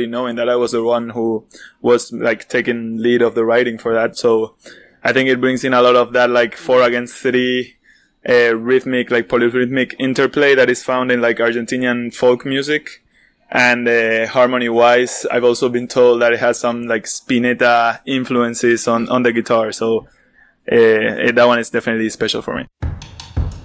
really knowing that I was the one who was like taking lead of the writing for that. So I think it brings in a lot of that like 4-3 rhythmic, like polyrhythmic interplay that is found in like Argentinian folk music. And harmony wise, I've also been told that it has some like Spinetta influences on the guitar. So that one is definitely special for me.